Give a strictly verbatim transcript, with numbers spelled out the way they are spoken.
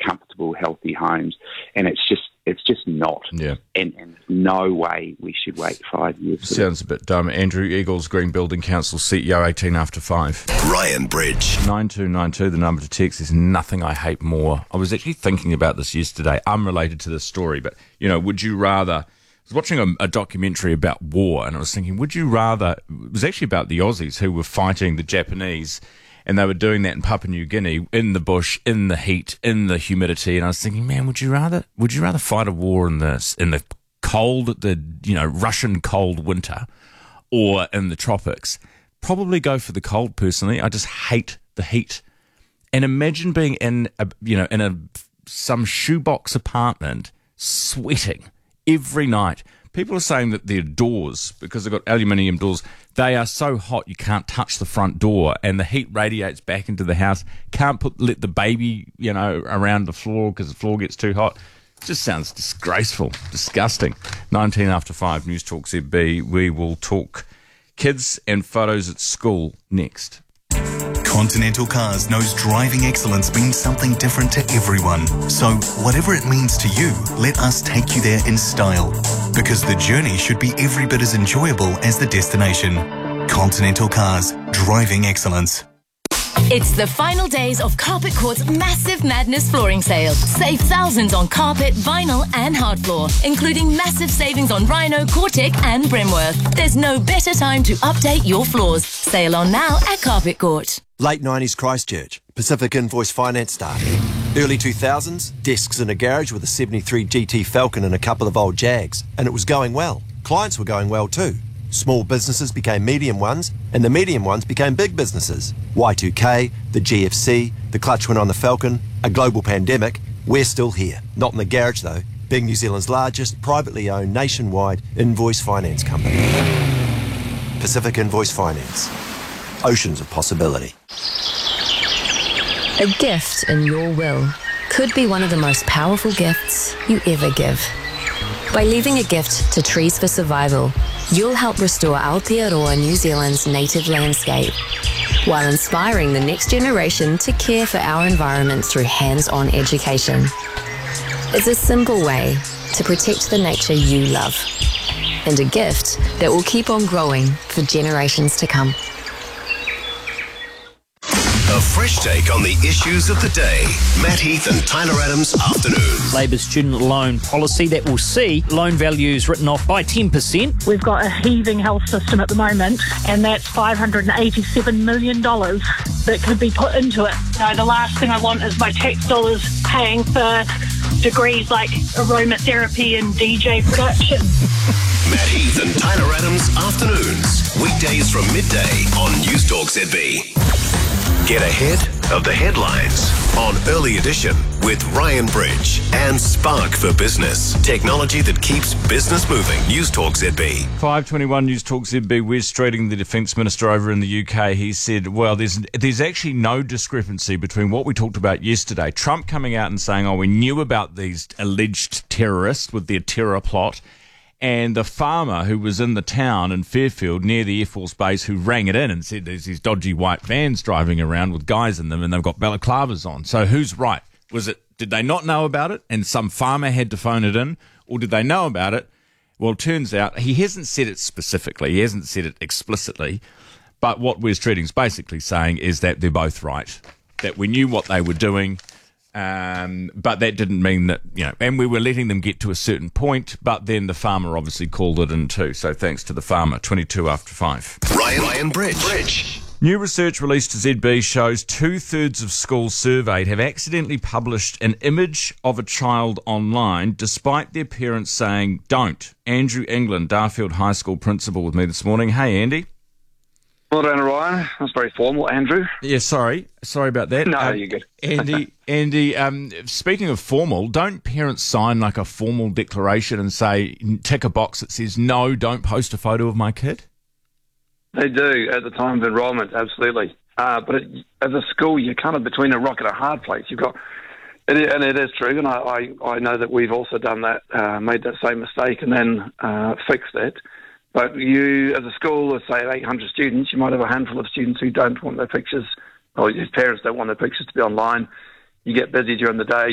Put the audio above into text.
comfortable, healthy homes, and it's just it's just not. Yeah. And, and there's no way we should wait five years. Sounds a bit dumb. Andrew Eagles, Green Building Council C E O, eighteen after five. Ryan Bridge. nine two nine two, the number to text. Is nothing I hate more. I was actually thinking about this yesterday, unrelated to this story, but, you know, would you rather... I was watching a, a documentary about war, and I was thinking, would you rather... It was actually about the Aussies who were fighting the Japanese, and they were doing that in Papua New Guinea, in the bush, in the heat, in the humidity, and I was thinking, man, would you rather would you rather fight a war in the, in the cold, the, you know, Russian cold winter, or in the tropics? Probably go for the cold, personally. I just hate the heat. And imagine being in a, you know, in a some shoebox apartment, sweating every night. People are saying that their doors, because they've got aluminium doors, they are so hot you can't touch the front door, and the heat radiates back into the house. Can't put let the baby, you know, around the floor because the floor gets too hot. It just sounds disgraceful, disgusting. nineteen after five, News Talk Z B. We will talk kids and photos at school next. Continental Cars knows driving excellence means something different to everyone. So, whatever it means to you, let us take you there in style. Because the journey should be every bit as enjoyable as the destination. Continental Cars, driving excellence. It's the final days of Carpet Court's Massive Madness flooring sale. Save thousands on carpet, vinyl and hard floor, including massive savings on Rhino, Cortec and Brimworth. There's no better time to update your floors. Sale on now at Carpet Court. Late nineties Christchurch, Pacific Invoice Finance started. Early two thousands, desks in a garage with a seventy-three G T Falcon and a couple of old Jags. And it was going well. Clients were going well too. Small businesses became medium ones, and the medium ones became big businesses. Y two K, the G F C, the clutch went on the Falcon, a global pandemic. We're still here. Not in the garage though, being New Zealand's largest privately owned nationwide invoice finance company. Pacific Invoice Finance. Oceans of possibility. A gift in your will could be one of the most powerful gifts you ever give. By leaving a gift to Trees for Survival, you'll help restore Aotearoa, New Zealand's native landscape, while inspiring the next generation to care for our environment through hands-on education. It's a simple way to protect the nature you love, and a gift that will keep on growing for generations to come. A fresh take on the issues of the day. Matt Heath and Tyler Adams afternoons. Labour's student loan policy that will see loan values written off by ten percent. We've got a heaving health system at the moment, and that's five hundred eighty-seven million dollars that could be put into it. So the last thing I want is my tax dollars paying for degrees like aromatherapy and D J production. Matt Heath and Tyler Adams afternoons. Weekdays from midday on News Talk Z B. Get ahead of the headlines on Early Edition with Ryan Bridge and Spark for Business. Technology that keeps business moving. News Talk Z B. five twenty-one News Talk Z B. Wes Streeting, the Defence Minister over in the U K, he said, well, there's there's actually no discrepancy between what we talked about yesterday. Trump coming out and saying, oh, we knew about these alleged terrorists with their terror plot, and the farmer who was in the town in Fairfield near the Air Force Base who rang it in and said there's these dodgy white vans driving around with guys in them and they've got balaclavas on. So who's right? Was it, did they not know about it and some farmer had to phone it in, or did they know about it? Well, it turns out he hasn't said it specifically. He hasn't said it explicitly. But what Wes Streeting's basically saying is that they're both right, that we knew what they were doing. Um, but that didn't mean that, you know, and we were letting them get to a certain point, but then the farmer obviously called it in too. So thanks to the farmer, twenty-two after five. Ryan, Ryan Bridge. Bridge. New research released to Z B shows two-thirds of schools surveyed have accidentally published an image of a child online, despite their parents saying don't. Andrew England, Darfield High School principal, with me this morning. Hey, Andy. Well done, Ryan. That's very formal, Andrew. Yeah, sorry. Sorry about that. No, um, you're good. Andy, Andy um, speaking of formal, don't parents sign like a formal declaration and say, tick a box that says, no, don't post a photo of my kid? They do at the time of enrolment, absolutely. Uh, but it, as a school, you're kind of between a rock and a hard place. You've got, it, and it is true, and I, I, I know that we've also done that, uh, made that same mistake and then uh, fixed it. But you, as a school of, say, eight hundred students, you might have a handful of students who don't want their pictures, or whose parents don't want their pictures to be online. You get busy during the day.